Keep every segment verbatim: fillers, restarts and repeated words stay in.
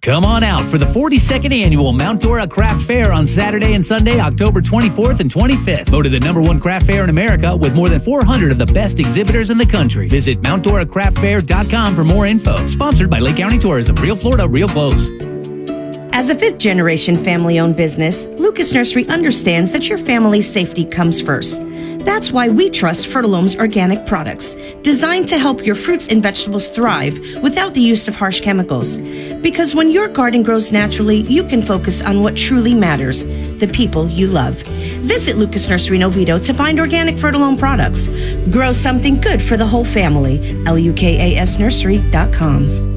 Come on out for the forty-second Annual Mount Dora Craft Fair on Saturday and Sunday, October twenty-fourth and twenty-fifth. Voted the number one craft fair in America with more than four hundred of the best exhibitors in the country. Visit mount dora craft fair dot com for more info. Sponsored by Lake County Tourism. Real Florida, real close. As a fifth-generation family-owned business, Lucas Nursery understands that your family's safety comes first. That's why we trust Fertilome's organic products, designed to help your fruits and vegetables thrive without the use of harsh chemicals. Because when your garden grows naturally, you can focus on what truly matters, the people you love. Visit Lucas Nursery in Oviedo to find organic Fertilome products. Grow something good for the whole family. L U K A S nursery dot com.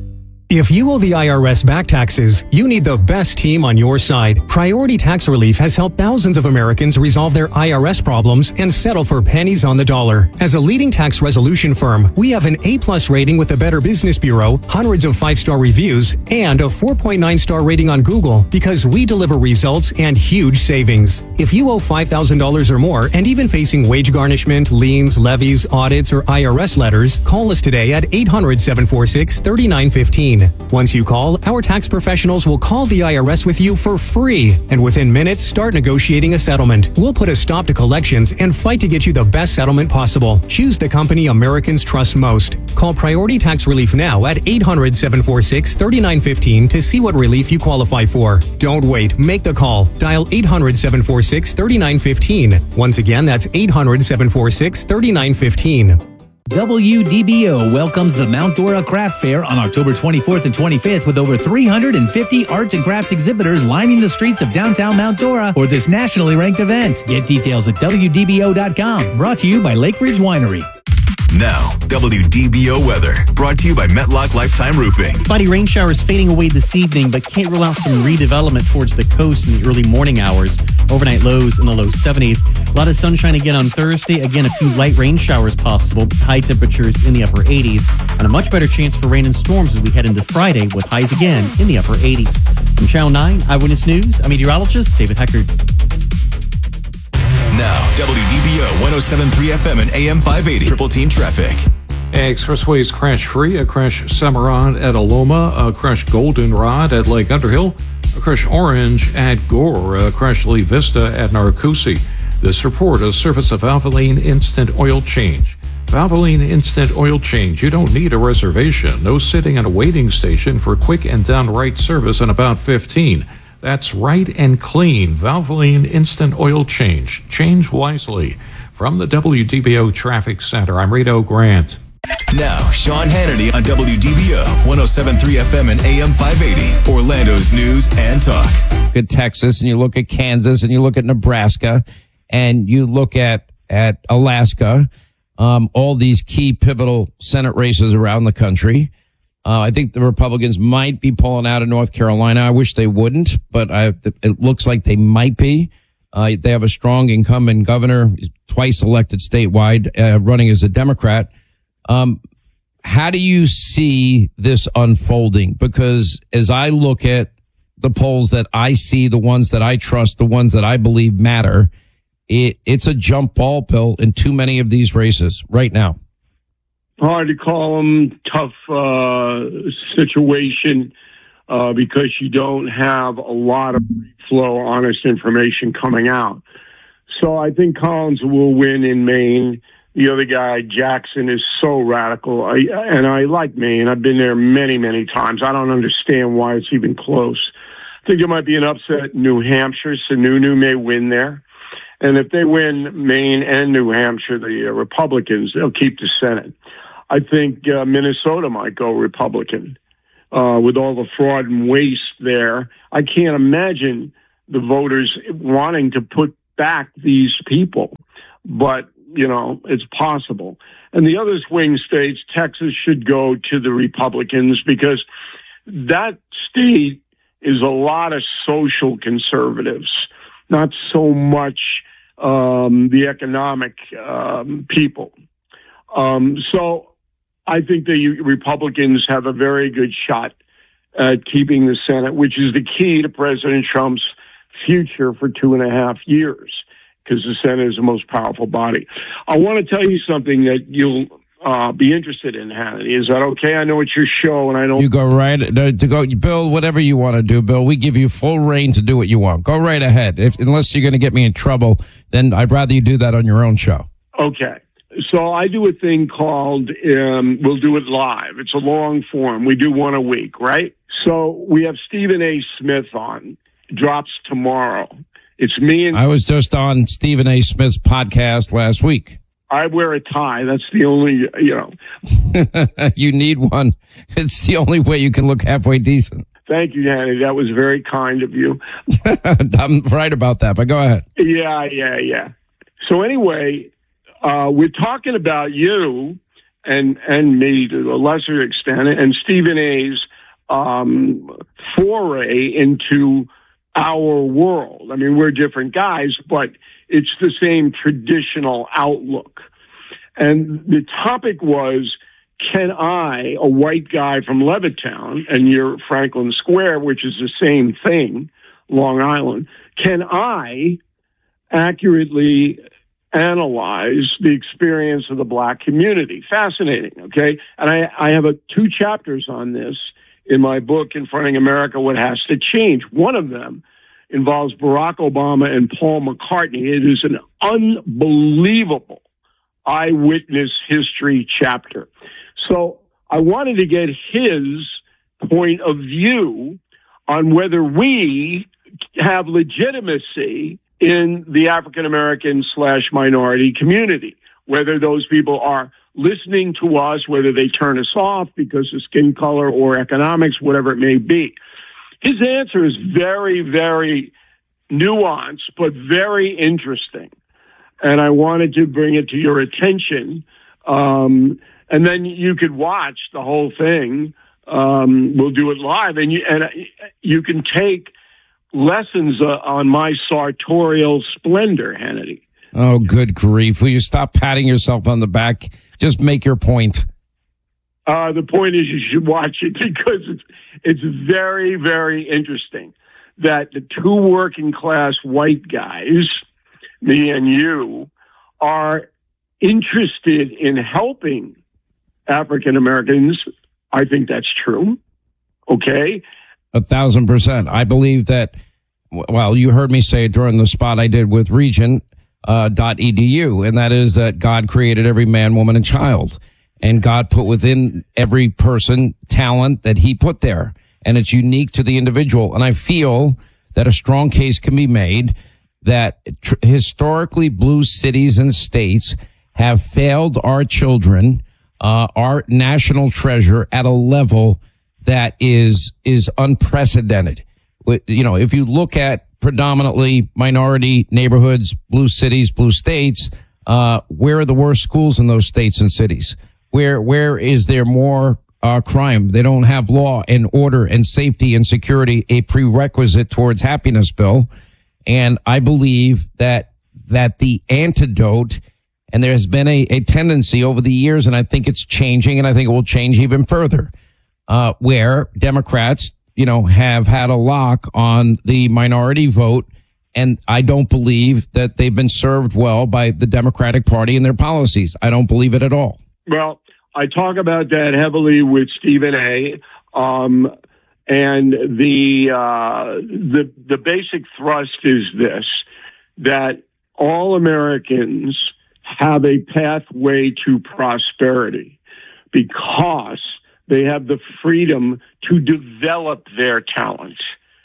If you owe the I R S back taxes, you need the best team on your side. Priority Tax Relief has helped thousands of Americans resolve their I R S problems and settle for pennies on the dollar. As a leading tax resolution firm, we have an A-plus rating with the Better Business Bureau, hundreds of five-star reviews, and a four point nine star rating on Google because we deliver results and huge savings. If you owe five thousand dollars or more and even facing wage garnishment, liens, levies, audits, or I R S letters, call us today at eight hundred, seven four six, three nine one five. Once you call, our tax professionals will call the I R S with you for free, and within minutes, start negotiating a settlement. We'll put a stop to collections and fight to get you the best settlement possible. Choose the company Americans trust most. Call Priority Tax Relief now at eight hundred, seven four six, three nine one five to see what relief you qualify for. Don't wait. Make the call. Dial eight hundred, seven four six, three nine one five. Once again, that's eight hundred, seven four six, three nine one five. W D B O welcomes the Mount Dora Craft Fair on October twenty-fourth and twenty-fifth with over three hundred fifty arts and craft exhibitors lining the streets of downtown Mount Dora for this nationally ranked event. Get details at W D B O dot com. Brought to you by Lake Ridge Winery. Now, W D B O weather, brought to you by Metlock Lifetime Roofing. Spotty rain showers fading away this evening, but can't rule out some redevelopment towards the coast in the early morning hours. Overnight lows in the low seventies. A lot of sunshine again on Thursday. Again, a few light rain showers possible. High temperatures in the upper eighties. And a much better chance for rain and storms as we head into Friday with highs again in the upper eighties. From Channel nine Eyewitness News, I'm meteorologist David Heckard. Now, W D B O one oh seven point three F M and A M five eighty. Triple Team Traffic. Expressways crash free. A crash Cimarron at Aloma. A crash Goldenrod at Lake Underhill. A crash Orange at Gore. A crash Lee Vista at Narcoossee. This report, a service of Valvoline Instant Oil Change. Valvoline Instant Oil Change. You don't need a reservation. No sitting at a waiting station for quick and downright service in about fifteen. That's right and clean. Valvoline Instant Oil Change. Change wisely. From the W D B O Traffic Center, I'm Rito Grant. Now, Sean Hannity on W D B O one oh seven point three F M and A M five eighty. Orlando's news and talk. Look at Texas, and you look at Kansas, and you look at Nebraska, and you look at, at Alaska, um, all these key pivotal Senate races around the country. Uh, I think the Republicans might be pulling out of North Carolina. I wish they wouldn't, but I, it looks like they might be. Uh, they have a strong incumbent governor, twice elected statewide, uh, running as a Democrat. Um, how do you see this unfolding? Because as I look at the polls that I see, the ones that I trust, the ones that I believe matter, it, it's a jump ball, Bill, in too many of these races right now. Hard to call them tough uh, situation uh, because you don't have a lot of flow, honest information coming out. So I think Collins will win in Maine. The other guy, Jackson, is so radical. I, and I like Maine. I've been there many, many times. I don't understand why it's even close. I think there might be an upset in New Hampshire. Sununu may win there. And if they win Maine and New Hampshire, the uh, Republicans, they'll keep the Senate. I think uh, Minnesota might go Republican uh, with all the fraud and waste there. I can't imagine the voters wanting to put back these people, but, you know, it's possible. And the other swing states, Texas should go to the Republicans because that state is a lot of social conservatives, not so much um, the economic um, people. Um, so I think the Republicans have a very good shot at keeping the Senate, which is the key to President Trump's future for two and a half years, because the Senate is the most powerful body. I want to tell you something that you'll uh, be interested in, Hannity. Is that okay? I know it's your show, and I don't. You go right to go, Bill. Whatever you want to do, Bill. We give you full reign to do what you want. Go right ahead. If unless you're going to get me in trouble, then I'd rather you do that on your own show. Okay. So I do a thing called um, We'll Do It Live. It's a long form. We do one a week, right? So we have Stephen A. Smith on. It drops tomorrow. It's me and... I was just on Stephen A. Smith's podcast last week. I wear a tie. That's the only, you know. You need one. It's the only way you can look halfway decent. Thank you, Danny. That was very kind of you. I'm right about that, but go ahead. Yeah, yeah, yeah. So anyway... Uh, we're talking about you and and me to a lesser extent, and Stephen A's um, foray into our world. I mean, we're different guys, but it's the same traditional outlook. And the topic was, can I, a white guy from Levittown, and you're Franklin Square, which is the same thing, Long Island, can I accurately analyze the experience of the black community? Fascinating, okay? And I, I have a, two chapters on this in my book, Confronting America, What Has to Change. One of them involves Barack Obama and Paul McCartney. It is an unbelievable eyewitness history chapter. So I wanted to get his point of view on whether we have legitimacy in the African-American slash minority community, whether those people are listening to us, whether they turn us off because of skin color or economics, whatever it may be. His answer is very, very nuanced, but very interesting. And I wanted to bring it to your attention. Um, and then you could watch the whole thing. Um, we'll do it live, and you, and you can take lessons uh, on my sartorial splendor, Hannity. Oh, good grief. Will you stop patting yourself on the back? Just make your point. Uh, the point is you should watch it because it's, it's very, very interesting that the two working class white guys, me and you, are interested in helping African Americans. I think that's true. Okay. A thousand percent. I believe that, well, you heard me say it during the spot I did with Region uh, dot E D U, and that is that God created every man, woman, and child. And God put within every person talent that he put there. And it's unique to the individual. And I feel that a strong case can be made that tr- historically blue cities and states have failed our children, uh, our national treasure at a level that is, is unprecedented. You know, if you look at predominantly minority neighborhoods, blue cities, blue states, uh, where are the worst schools in those states and cities? Where, where is there more, uh, crime? They don't have law and order and safety and security, a prerequisite towards happiness, Bill. And I believe that, that the antidote, and there has been a, a tendency over the years, and I think it's changing, and I think it will change even further, uh, where Democrats, you know, have had a lock on the minority vote. And I don't believe that they've been served well by the Democratic Party and their policies. I don't believe it at all. Well, I talk about that heavily with Stephen A. Um, and the, uh, the, the basic thrust is this, that all Americans have a pathway to prosperity because they have the freedom to develop their talent,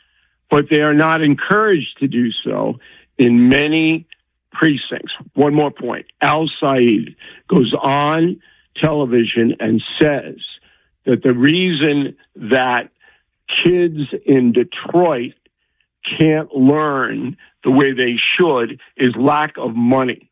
but they are not encouraged to do so in many precincts. One more point. Al Said goes on television and says that the reason that kids in Detroit can't learn the way they should is lack of money.